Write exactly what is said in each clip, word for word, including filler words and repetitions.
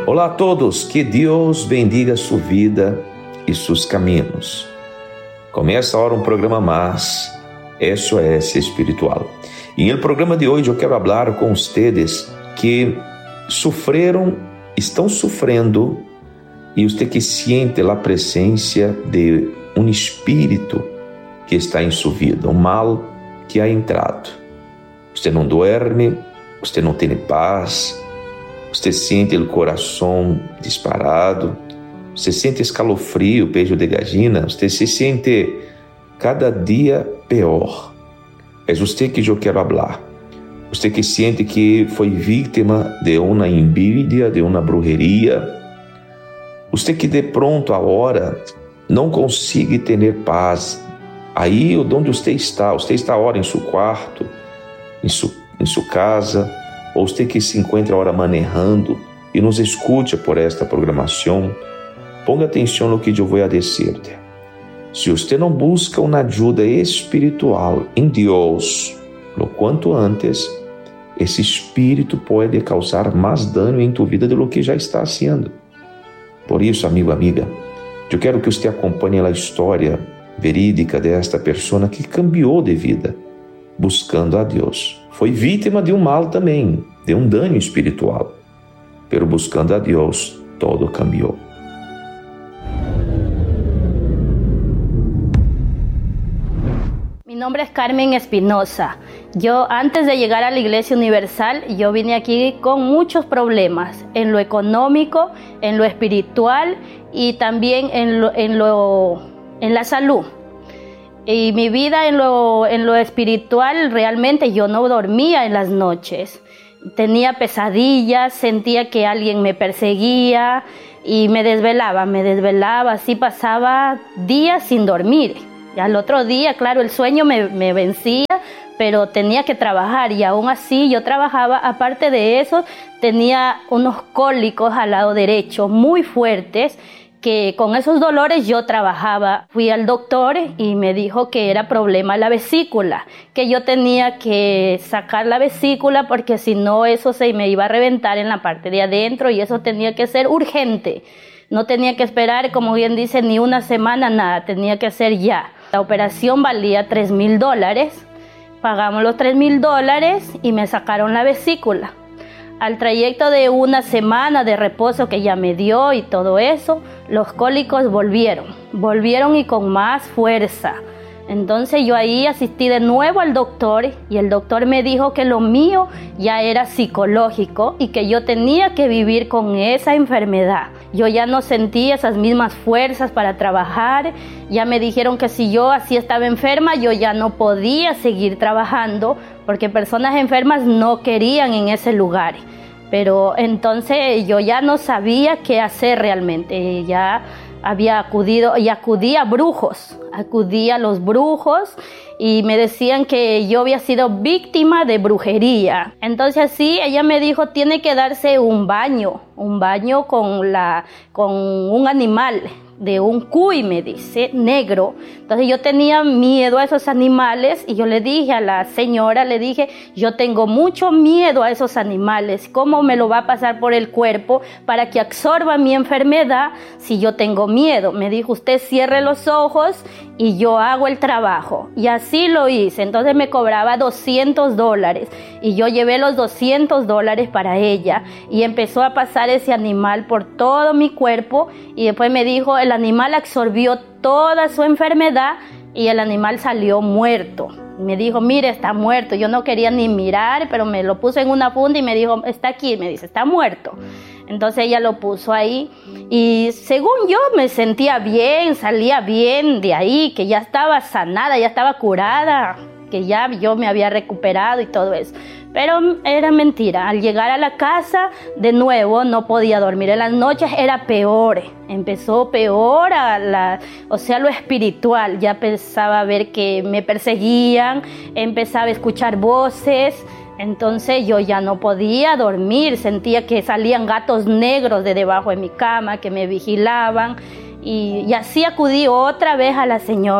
Olá a todos, que Deus bendiga sua vida e seus caminhos. Começa agora um programa mais S O S Espiritual. E no programa de hoje eu quero falar com vocês que sofreram, estão sofrendo e você que sente a presença de um espírito que está em sua vida, um mal que ha entrado. Você não dorme, você não tem paz, você sente o coração disparado, você sente escalofrio, beijo de gallina, você se sente cada dia pior. É você que eu quero falar. Você que sente que foi vítima de uma envidia, de uma brujeria. Você que de pronto agora não consegue ter paz. Aí onde você está, você está agora em seu quarto, em, su, em sua casa, ou você que se encontra agora manejando e nos escute por esta programação, ponga atenção no que eu vou dizer-te. Se você não busca uma ajuda espiritual em Deus, no quanto antes, esse espírito pode causar mais dano em tua vida do que já está fazendo. Por isso, amigo, amiga, eu quero que você acompanhe a história verídica desta pessoa que cambiou de vida, buscando a Deus. Foi vítima de um mal também, de um dano espiritual. Pero buscando a Deus, todo cambiou. Mi nombre es Carmen Espinosa. Yo antes de llegar a la Iglesia Universal, yo vine aquí con muchos problemas, en lo económico, en lo espiritual y también en lo, en lo, en la salud. Y mi vida en lo, en lo espiritual, realmente yo no dormía en las noches. Tenía pesadillas, sentía que alguien me perseguía y me desvelaba, me desvelaba, así pasaba días sin dormir. Y al otro día, claro, el sueño me, me vencía, pero tenía que trabajar y aún así yo trabajaba. Aparte de eso, tenía unos cólicos al lado derecho muy fuertes, que con esos dolores yo trabajaba. Fui al doctor y me dijo que era problema la vesícula, que yo tenía que sacar la vesícula porque si no eso se me iba a reventar en la parte de adentro y eso tenía que ser urgente. No tenía que esperar, como bien dice, ni una semana, nada, tenía que ser ya. La operación valía tres mil dólares, pagamos los tres mil dólares y me sacaron la vesícula. Al trayecto de una semana de reposo que ya me dio y todo eso, los cólicos volvieron, volvieron y con más fuerza. Entonces yo ahí asistí de nuevo al doctor y el doctor me dijo que lo mío ya era psicológico y que yo tenía que vivir con esa enfermedad. Yo ya no sentía esas mismas fuerzas para trabajar, ya me dijeron que si yo así estaba enferma, yo ya no podía seguir trabajando porque personas enfermas no querían en ese lugar. Pero entonces yo ya no sabía qué hacer realmente, ya había acudido y acudí a brujos, acudí a los brujos y me decían que yo había sido víctima de brujería. Entonces así ella me dijo, tiene que darse un baño, un baño con, la, con un animal, de un cuy, me dice, negro. Entonces yo tenía miedo a esos animales y yo le dije a la señora, le dije, yo tengo mucho miedo a esos animales, ¿cómo me lo va a pasar por el cuerpo para que absorba mi enfermedad si yo tengo miedo? Me dijo, usted cierre los ojos y yo hago el trabajo. Y así lo hice. Entonces me cobraba doscientos dólares y yo llevé los doscientos dólares para ella y empezó a pasar ese animal por todo mi cuerpo y después me dijo, el animal absorbió toda su enfermedad y el animal salió muerto. Me dijo, mire, está muerto. Yo no quería ni mirar, pero me lo puso en una funda y me dijo, está aquí, me dice, está muerto. Entonces ella lo puso ahí y según yo me sentía bien, salía bien de ahí, que ya estaba sanada, ya estaba curada, que ya yo me había recuperado y todo eso. Pero era mentira. Al llegar a la casa, de nuevo, no podía dormir. En las noches era peor. Empezó peor, a la, o sea, lo espiritual. Ya empezaba a ver que me perseguían, empezaba a escuchar voces. Entonces yo ya no podía dormir. Sentía que salían gatos negros de debajo de mi cama, que me vigilaban. Y, y así acudí otra vez a la señora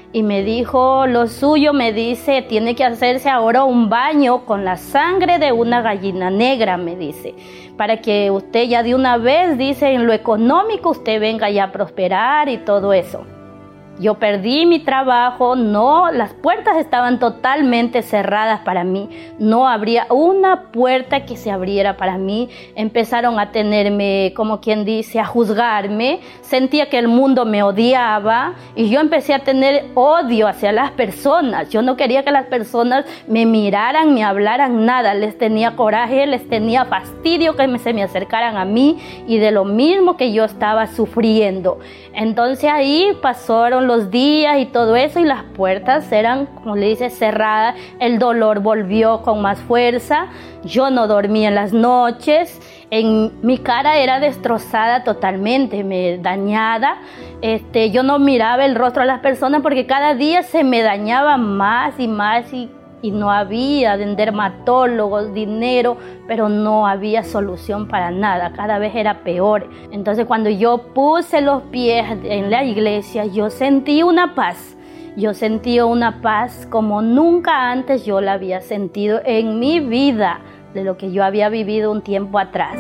y me dijo, lo suyo, me dice, tiene que hacerse ahora un baño con la sangre de una gallina negra, me dice, para que usted ya de una vez, dice, en lo económico usted venga ya a prosperar y todo eso. Yo perdí mi trabajo, no, las puertas estaban totalmente cerradas para mí, no habría una puerta que se abriera para mí. Empezaron a tenerme, como quien dice, a juzgarme, sentía que el mundo me odiaba y yo empecé a tener odio hacia las personas. Yo no quería que las personas me miraran, me hablaran nada, les tenía coraje, les tenía fastidio que me, se me acercaran a mí y de lo mismo que yo estaba sufriendo. Entonces ahí pasaron los días y todo eso y las puertas eran, como le dice, cerradas. El dolor volvió con más fuerza. Yo no dormía en las noches. En mi cara era destrozada totalmente, me dañada. Este, yo no miraba el rostro de las personas porque cada día se me dañaba más y más y y no había dermatólogos, dinero, pero no había solución para nada, cada vez era peor. Entonces cuando yo puse los pies en la iglesia, yo sentí una paz, yo sentí una paz como nunca antes yo la había sentido en mi vida, de lo que yo había vivido un tiempo atrás.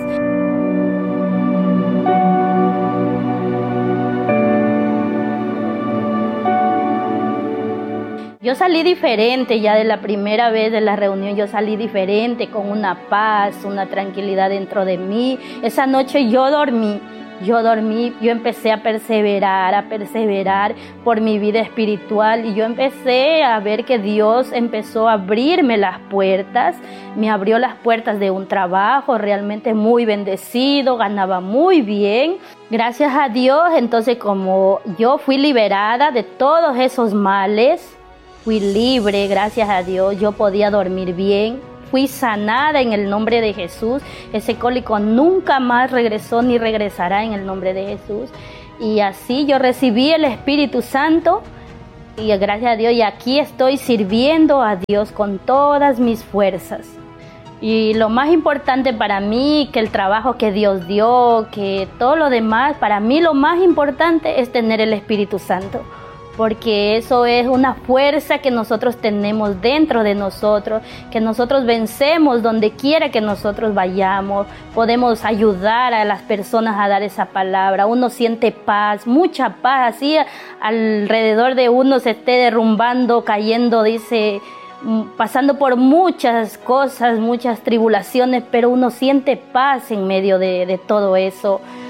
Yo salí diferente ya de la primera vez de la reunión, yo salí diferente, con una paz, una tranquilidad dentro de mí. Esa noche yo dormí, yo dormí, yo empecé a perseverar, a perseverar por mi vida espiritual y yo empecé a ver que Dios empezó a abrirme las puertas, me abrió las puertas de un trabajo realmente muy bendecido, ganaba muy bien. Gracias a Dios, entonces como yo fui liberada de todos esos males, fui libre, gracias a Dios, yo podía dormir bien, fui sanada en el nombre de Jesús, ese cólico nunca más regresó ni regresará en el nombre de Jesús. Y así yo recibí el Espíritu Santo y gracias a Dios y aquí estoy sirviendo a Dios con todas mis fuerzas. Y lo más importante para mí, que el trabajo que Dios dio, que todo lo demás, para mí lo más importante es tener el Espíritu Santo. Porque eso es una fuerza que nosotros tenemos dentro de nosotros, que nosotros vencemos donde quiera que nosotros vayamos, podemos ayudar a las personas a dar esa palabra, uno siente paz, mucha paz, así alrededor de uno se esté derrumbando, cayendo, dice, pasando por muchas cosas, muchas tribulaciones, pero uno siente paz en medio de, de todo eso.